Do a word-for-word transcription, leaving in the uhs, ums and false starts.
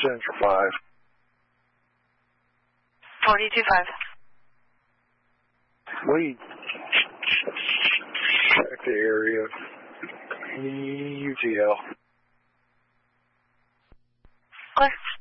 Central five. forty-two five. Lead. Back to area. U T L. Clear.